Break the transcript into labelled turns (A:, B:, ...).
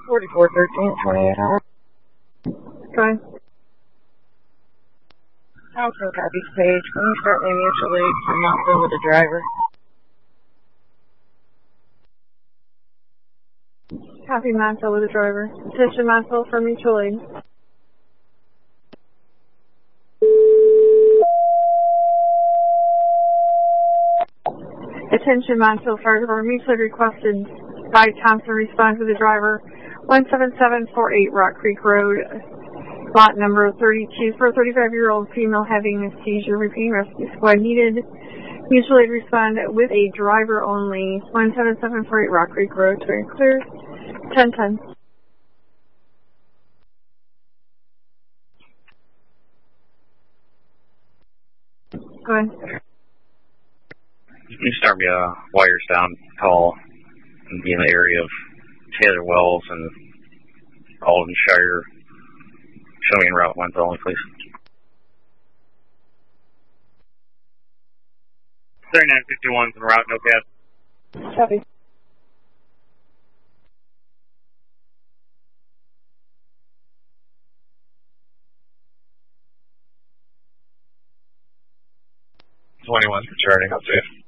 A: 4413 28
B: Go ahead.
A: Council copies page. Can you start my mutual aid for Montville with the driver?
B: Copy Montville with the driver. Attention Montville for mutual aid. Attention Montville Fire Department, mutually requested by Thompson respond to the driver 17748 Rock Creek Road, lot number 32 for a 35-year-old female having a seizure. Repeating, rescue squad needed. Mutual aid respond with a driver only. 17748 Rock Creek Road. To clear. 1010. Go ahead.
C: You start me a wires down call and be in the area of Taylor Wells and Alden Shire. Show me in Route 1 only, please. 3951's en route, no cab.
B: Copy.
C: Returning, up safe.